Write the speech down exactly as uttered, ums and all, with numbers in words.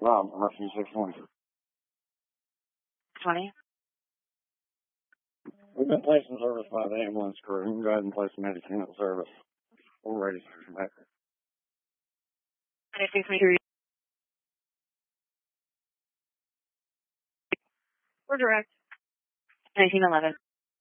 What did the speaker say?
Rob, Russian six one. twenty. We've been placed in service by the ambulance crew. You can go ahead and place the medic in service. We're ready to come back. We're direct. nineteen eleven.